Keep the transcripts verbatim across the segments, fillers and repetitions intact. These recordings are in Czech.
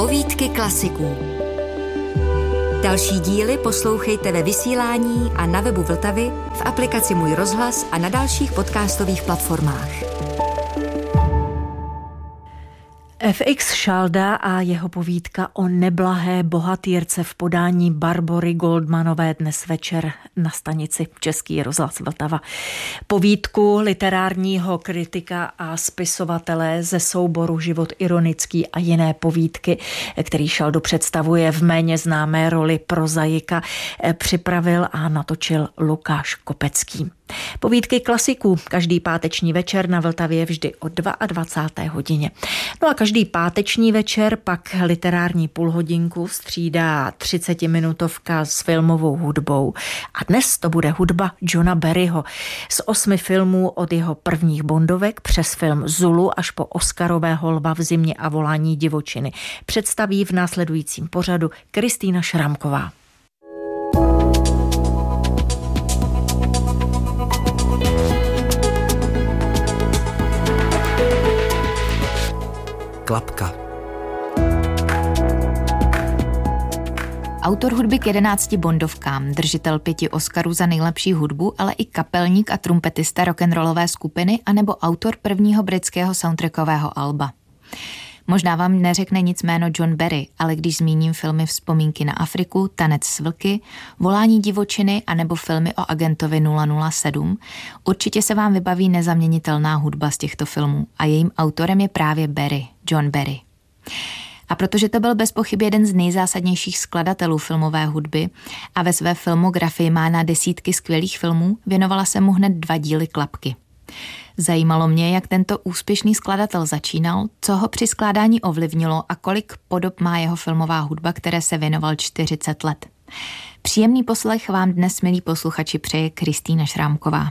Povídky klasiků. Další díly poslouchejte ve vysílání a na webu Vltavy, v aplikaci Můj rozhlas a na dalších podcastových platformách. F X Šalda a jeho povídka o neblahé bohatýrce v podání Barbory Goldmanové dnes večer na stanici Český rozhlas Vltava. Povídku literárního kritika a spisovatele ze souboru Život ironický a jiné povídky, který Šaldu představuje v méně známé roli prozaika, připravil a natočil Lukáš Kopecký. Povídky klasiků každý páteční večer na Vltavě vždy o dvacáté druhé hodině. No a každý páteční večer pak literární půlhodinku střídá třicetiminutovka s filmovou hudbou. A dnes to bude hudba Johna Barryho. Z osmi filmů od jeho prvních bondovek přes film Zulu až po Oscarového Lva v zimě a Volání divočiny představí v následujícím pořadu Kristýna Šramková. Klapka. Autor hudby k jedenácti bondovkám, držitel pěti Oscarů za nejlepší hudbu, ale i kapelník a trumpetista rock'n'rollové skupiny anebo autor prvního britského soundtrackového alba. Možná vám neřekne nic jméno John Barry, ale když zmíním filmy Vzpomínky na Afriku, Tanec s vlky, Volání divočiny anebo filmy o agentovi nula nula sedm, určitě se vám vybaví nezaměnitelná hudba z těchto filmů a jejím autorem je právě Barry, John Barry. A protože to byl bez pochyby jeden z nejzásadnějších skladatelů filmové hudby a ve své filmografii má na desítky skvělých filmů, věnovala se mu hned dva díly Klapky. Zajímalo mě, jak tento úspěšný skladatel začínal, co ho při skládání ovlivnilo a kolik podob má jeho filmová hudba, které se věnoval čtyřicet let. Příjemný poslech vám dnes, milí posluchači, přeje Kristýna Šrámková.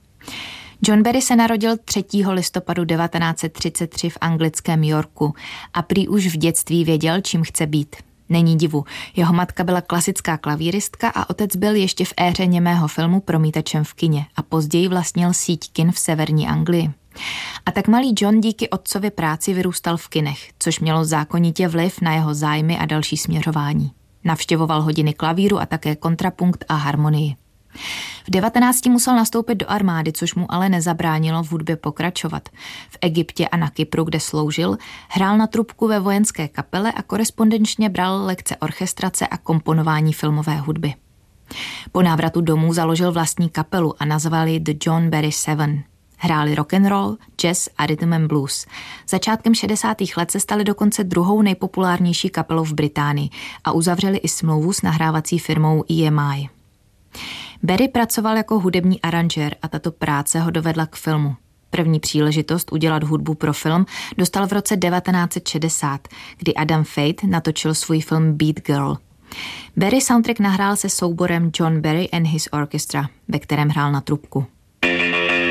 John Barry se narodil třetího listopadu devatenáct set třicet tři v anglickém Yorku a prý už v dětství věděl, čím chce být. Není divu, jeho matka byla klasická klavíristka a otec byl ještě v éře němého filmu promítačem v kině a později vlastnil síť kin v severní Anglii. A tak malý John díky otcově práci vyrůstal v kinech, což mělo zákonitě vliv na jeho zájmy a další směřování. Navštěvoval hodiny klavíru a také kontrapunkt a harmonii. V devatenácti musel nastoupit do armády, což mu ale nezabránilo v hudbě pokračovat. V Egyptě a na Kypru, kde sloužil, hrál na trubku ve vojenské kapele a korespondenčně bral lekce orchestrace a komponování filmové hudby. Po návratu domů založil vlastní kapelu a nazval ji The John Barry Seven. Hráli rock and roll, jazz a rhythm and blues. Začátkem šedesátých let se stali dokonce druhou nejpopulárnější kapelou v Británii a uzavřeli i smlouvu s nahrávací firmou E M I. Barry pracoval jako hudební aranžér a tato práce ho dovedla k filmu. První příležitost udělat hudbu pro film dostal v roce devatenáct set šedesát, kdy Adam Fate natočil svůj film Beat Girl. Barry soundtrack nahrál se souborem John Barry and His Orchestra, ve kterém hrál na trubku.